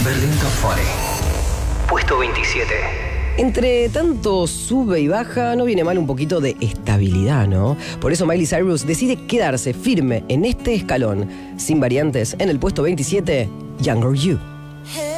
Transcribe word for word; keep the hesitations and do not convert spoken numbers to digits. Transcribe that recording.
Berlín Top veinte. Puesto veintisiete. Entre tanto sube y baja, no viene mal un poquito de estabilidad, ¿no? Por eso Miley Cyrus decide quedarse firme en este escalón, sin variantes, en el puesto veintisiete, Younger You. Hey.